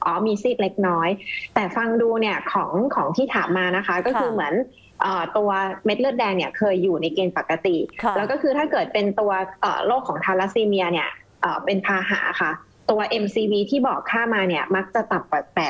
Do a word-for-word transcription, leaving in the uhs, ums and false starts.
อ๋อมีซีดเล็กน้อยแต่ฟังดูเนี่ยของของที่ถามมานะคะก็คือเหมือนตัวเม็ดเลือดแดงเนี่ยเคยอยู่ในเกณฑ์ปกติแล้วก็คือถ้าเกิดเป็นตัวโรคของทาลัสซีเมียเนี่ยเป็นพาหะค่ะตัว เอ็ม ซี วี ที่บอกค่ามาเนี่ยมักจะต่ำกว่าแปด